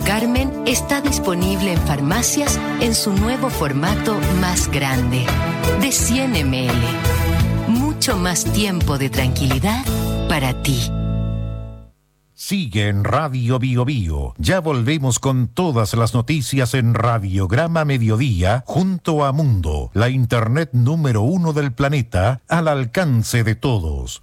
Carmen está disponible en farmacias en su nuevo formato más grande, de 100 ml. Mucho más tiempo de tranquilidad para ti. Sigue en Radio Bio Bio. Ya volvemos con todas las noticias en Radiograma Mediodía, junto a Mundo, la internet número 1 del planeta, al alcance de todos.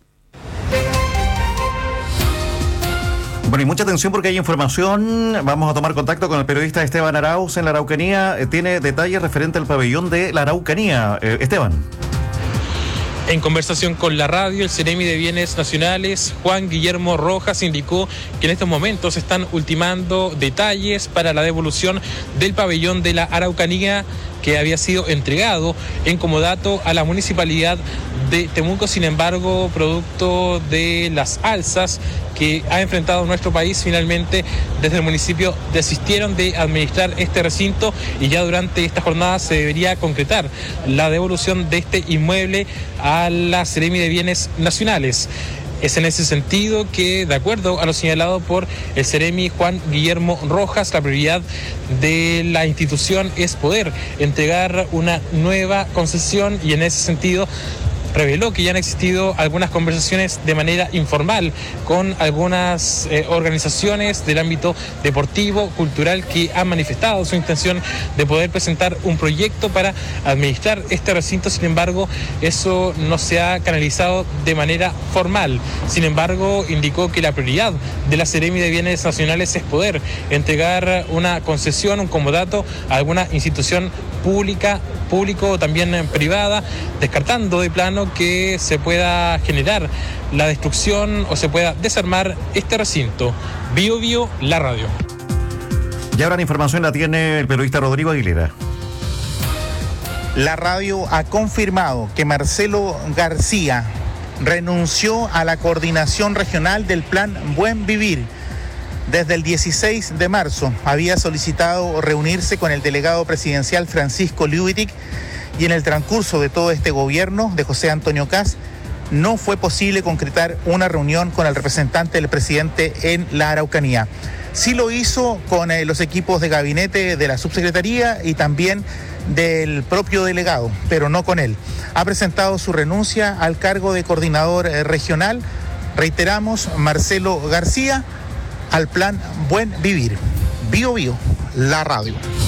Bueno, y mucha atención porque hay información. Vamos a tomar contacto con el periodista Esteban Arauz en la Araucanía. Tiene detalles referente al pabellón de la Araucanía. Esteban. En conversación con la radio, el Ceremi de Bienes Nacionales, Juan Guillermo Rojas, indicó que en estos momentos están ultimando detalles para la devolución del pabellón de la Araucanía que había sido entregado en comodato a la municipalidad de Temuco. Sin embargo, producto de las alzas que ha enfrentado nuestro país, finalmente desde el municipio desistieron de administrar este recinto y ya durante esta jornada se debería concretar la devolución de este inmueble a la Ceremi de Bienes Nacionales. Es en ese sentido que, de acuerdo a lo señalado por el Ceremi Juan Guillermo Rojas, la prioridad de la institución es poder entregar una nueva concesión, y en ese sentido reveló que ya han existido algunas conversaciones de manera informal con algunas organizaciones del ámbito deportivo, cultural, que han manifestado su intención de poder presentar un proyecto para administrar este recinto. Sin embargo, eso no se ha canalizado de manera formal. Sin embargo, indicó que la prioridad de la Ceremi de Bienes Nacionales es poder entregar una concesión, un comodato a alguna institución público o también privada, descartando de plano que se pueda generar la destrucción o se pueda desarmar este recinto. Bio Bio, la radio. Y ahora la información la tiene el periodista Rodrigo Aguilera. La radio ha confirmado que Marcelo García renunció a la coordinación regional del Plan Buen Vivir. Desde el 16 de marzo había solicitado reunirse con el delegado presidencial Francisco Liubitic, y en el transcurso de todo este gobierno de José Antonio Kast no fue posible concretar una reunión con el representante del presidente en la Araucanía. Sí lo hizo con los equipos de gabinete de la subsecretaría y también del propio delegado, pero no con él. Ha presentado su renuncia al cargo de coordinador regional. Reiteramos, Marcelo García, al Plan Buen Vivir. Bio Bio, la radio.